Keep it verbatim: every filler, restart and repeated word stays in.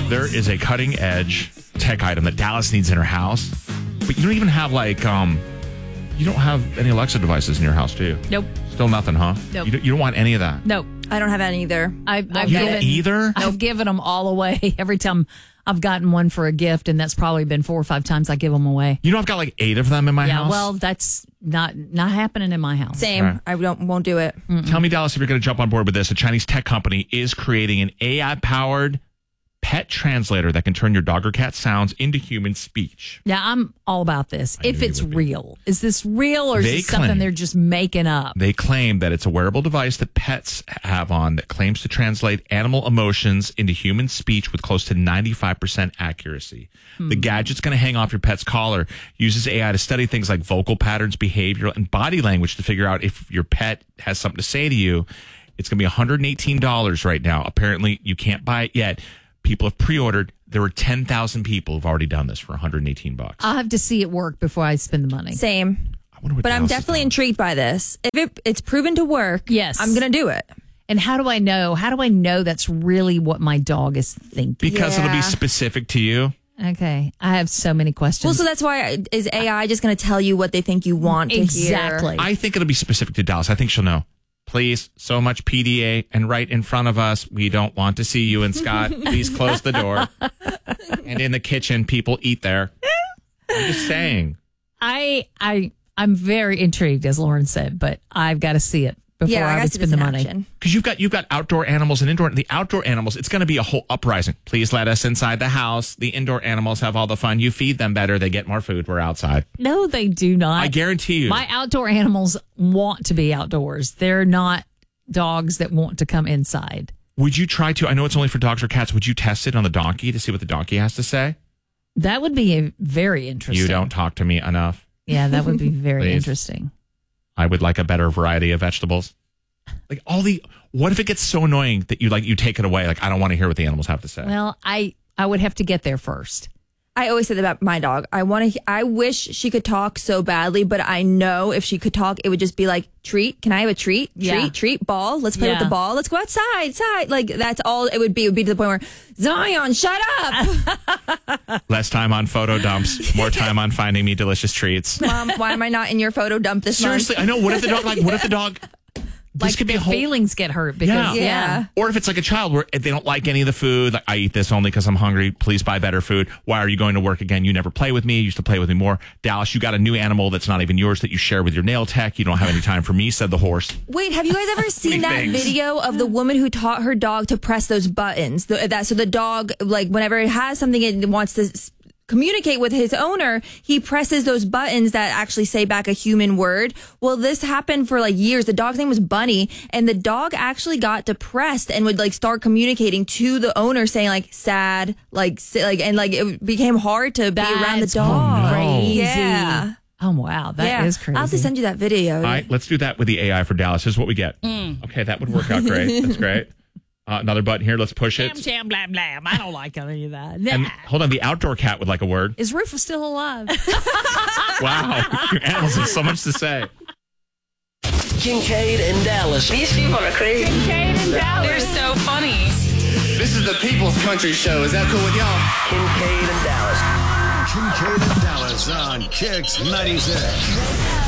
there is a cutting edge tech item that Dallas needs in her house, but you don't even have like, um, you don't have any Alexa devices in your house, do you? Nope. Still nothing, huh? Nope. You don't, you don't want any of that? Nope. I don't have any either. I've, I've You given, don't either? I've given them all away every time I've gotten one for a gift, and that's probably been four or five times I give them away. You know, I've got like eight of them in my yeah, house. well, that's not not happening in my house. Same. Right. I don't won't do it. Mm-mm. Tell me, Dallas, if you're going to jump on board with this. A Chinese tech company is creating an A I-powered pet translator that can turn your dog or cat sounds into human speech. Yeah, I'm all about this. I If knew you it's would be. real, is this real or is They this something claim- they're just making up? They claim that it's a wearable device that pets have on that claims to translate animal emotions into human speech with close to ninety-five percent accuracy. The gadget's going to hang off your pet's collar, uses A I to study things like vocal patterns, behavior, and body language to figure out if your pet has something to say to you. It's going to be one hundred eighteen dollars right now. Apparently, you can't buy it yet. People have pre-ordered. There were ten thousand people who've already done this for one hundred eighteen bucks. I'll have to see it work before I spend the money. Same. I wonder what But I'm Dallas is definitely doing. intrigued by this. If it, it's proven to work, Yes. I'm going to do it. And how do I know? How do I know that's really what my dog is thinking? Because it'll be Yeah. specific to you. Okay. I have so many questions. Well, so that's why is A I just going to tell you what they think you want to hear? Exactly. I think it'll be specific to Dallas. I think she'll know. Please, so much P D A, and right in front of us, we don't want to see you and Scott. Please close the door. And in the kitchen, people eat there. I'm just saying. I I I'm very intrigued, as Lauren said, but I've got to see it before Yeah, I, I, gotta would see spend this the in money. action. Because you've got you've got outdoor animals and indoor. The outdoor animals, it's going to be a whole uprising. Please let us inside the house. The indoor animals have all the fun. You feed them better. They get more food. We're outside. No, they do not. I guarantee you. My outdoor animals want to be outdoors. They're not dogs that want to come inside. Would you try to? I know it's only for dogs or cats. Would you test it on the donkey to see what the donkey has to say? That would be a very interesting. You don't talk to me enough. Yeah, that would be very Please. interesting. I would like a better variety of vegetables. Like all the, what if it gets so annoying that you like you take it away? Like I don't want to hear what the animals have to say. Well, I I would have to get there first. I always say that about my dog. I want to. I wish she could talk so badly, but I know if she could talk, it would just be like, treat. Can I have a treat? Treat, Yeah. treat, ball. Let's play Yeah. with the ball. Let's go outside, side. Like that's all it would be. It would be to the point where Zion, shut up, Less time on photo dumps, more time on finding me delicious treats. mom. Why am I not in your photo dump this Seriously, I know. What if the dog? Like, what if the dog? This Like could be a their whole. feelings get hurt because Yeah. yeah. Yeah. Or if it's like a child where they don't like any of the food, like I eat this only because I'm hungry. Please buy better food. Why are you going to work again? You never play with me. You used to play with me more. Dallas, you got a new animal that's not even yours that you share with your nail tech. You don't have any time for me, said the horse. Wait, have you guys ever seen that things. video of the woman who taught her dog to press those buttons? The, that so the dog, like whenever it has something it wants to s- communicate with his owner, he presses those buttons that actually say back a human word. Well, this happened for like years. The dog's name was Bunny, and the dog actually got depressed and would like start communicating to the owner, saying like sad, like si- like, and like it became hard to be around the That's dog. crazy. Yeah. Oh wow, that is yeah. crazy. I'll have to send you that video. All right, let's do that with the A I for Dallas. Here's what we get. Okay, that would work out great. That's great. Uh, another button here. Let's push it. Jam, blah, blah. I don't like any of that. And hold on, the outdoor cat would like a word. Is Rufus still alive? Wow, your animals have so much to say. Kincaid and Dallas. These people are crazy. They're so funny. This is the People's Country Show. Is that cool with y'all? Kincaid and Dallas. Kincaid and Dallas on Kix ninety-six.